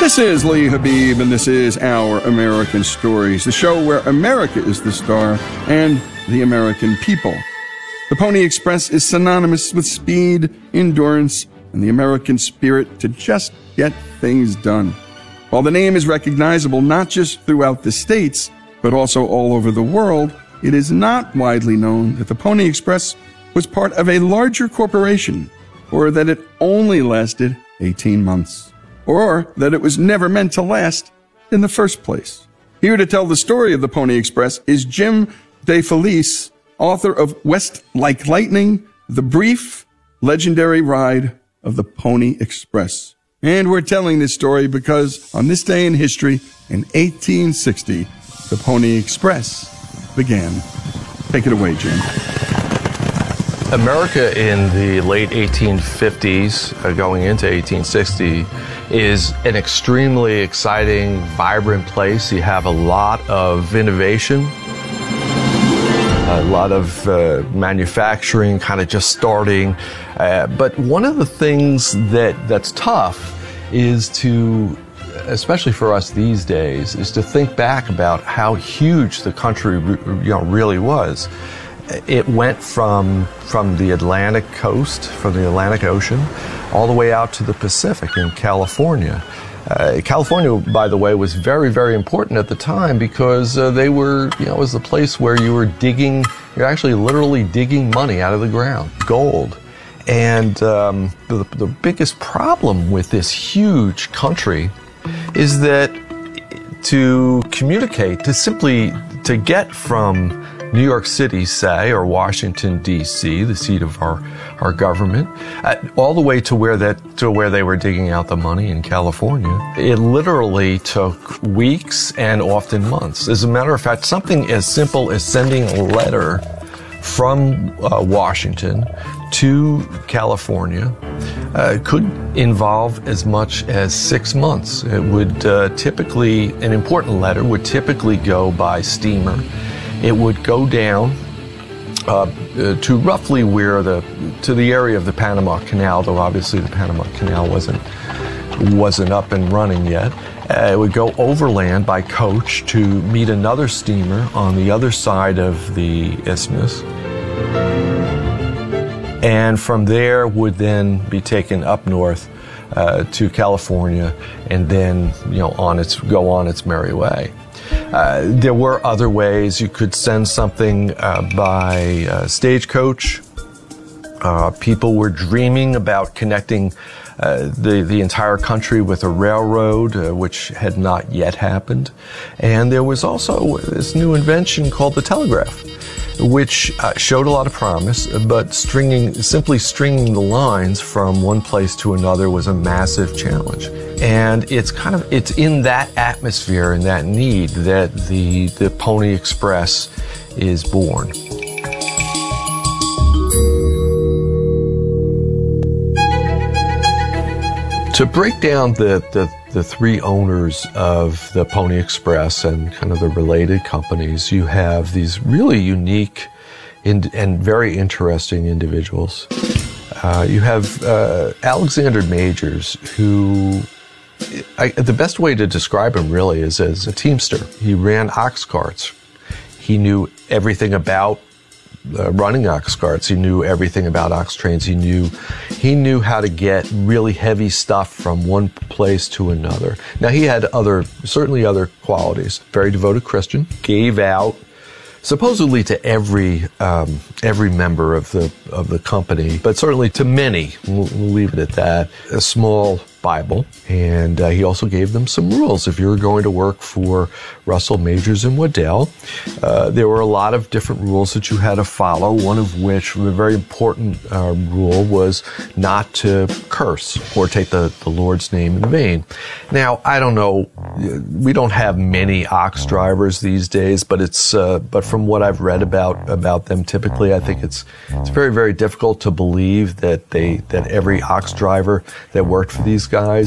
This is Lee Habib, and this is Our American Stories, the show where America is the star and the American people. The Pony Express is synonymous with speed, endurance, and the American spirit to just get things done. While the name is recognizable not just throughout the states, but also all over the world, it is not widely known that the Pony Express was part of a larger corporation, or that it only lasted 18 months. Or that it was never meant to last in the first place. Here to tell the story of the Pony Express is Jim DeFelice, author of West Like Lightning, The Brief, Legendary Ride of the Pony Express. And we're telling this story because on this day in history, in 1860, the Pony Express began. Take it away, Jim. America in the late 1850s, going into 1860, is an extremely exciting, vibrant place. You have a lot of innovation, a lot of manufacturing kind of just starting. But one of the things that's tough is to, especially for us these days, is to think back about how huge the country really was. It went from the Atlantic coast, from the Atlantic Ocean, all the way out to the Pacific in California. California, by the way, was very, very important at the time because they were, it was the place where you're actually literally digging money out of the ground, gold. And the biggest problem with this huge country is that to communicate, to get from New York City, say, or Washington, D.C., the seat of our government, all the way to where they were digging out the money in California. It literally took weeks and often months. As a matter of fact, something as simple as sending a letter from Washington to California could involve as much as 6 months. It would typically, an important letter would typically go by steamer. It would go down to roughly to the area of the Panama Canal, though obviously the Panama Canal wasn't up and running yet. It would go overland by coach to meet another steamer on the other side of the isthmus. And from there would then be taken up north to California and then go on its merry way. There were other ways. You could send something by stagecoach. People were dreaming about connecting the entire country with a railroad, which had not yet happened. And there was also this new invention called the telegraph, which showed a lot of promise, but simply stringing the lines from one place to another was a massive challenge. And it's in that atmosphere and that need that the Pony Express is born. To break down the three owners of the Pony Express and kind of the related companies, you have these really unique and very interesting individuals. You have Alexander Majors, who the best way to describe him really is as a teamster. He ran ox carts. He knew everything about running ox carts. He knew everything about ox trains. He knew how to get really heavy stuff from one place to another. Now he had certainly other qualities. Very devoted Christian. Gave out supposedly to every member of the company, but certainly to many. We'll leave it at that. A small Bible, and he also gave them some rules. If you were going to work for Russell, Majors, and Waddell, there were a lot of different rules that you had to follow, one of which, a very important rule, was not to curse or take the Lord's name in vain. Now, I don't know, we don't have many ox drivers these days, but but from what I've read about them, typically I think it's very, very difficult to believe that every ox driver that worked for these guys